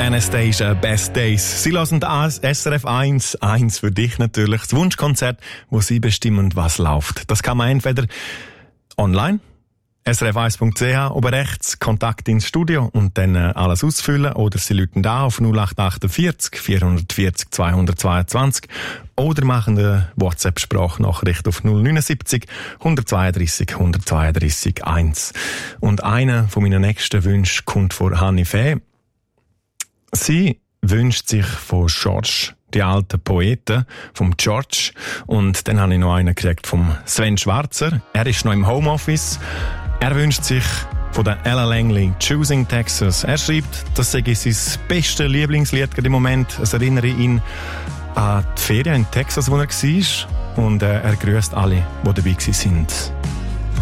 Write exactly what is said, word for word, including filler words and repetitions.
Anastasia, Best Days. Sie hören S R F eins, eins für dich natürlich, das Wunschkonzert, wo Sie bestimmen, was läuft. Das kann man entweder online, S R F eins punkt c h, oben rechts, Kontakt ins Studio und dann äh, alles ausfüllen, oder Sie rufen da auf null acht achtundvierzig, vierhundertvierzig, zweihundertzweiundzwanzig oder machen eine WhatsApp-Sprachnachricht auf null neunundsiebzig, hundertzweiunddreißig, hundertzweiunddreißig, eins. Und einer von meinen nächsten Wünschen kommt von Hanni Fee. Sie wünscht sich von George, die alten Poeten, vom George. Und dann habe ich noch einen gekriegt vom Sven Schwarzer. Er ist noch im Homeoffice. Er wünscht sich von der Ella Langley Choosing Texas. Er schreibt, das sei sein bestes Lieblingslied im Moment. Es erinnere ihn an die Ferien in Texas, wo er war. Und äh, er grüßt alle, die dabei waren.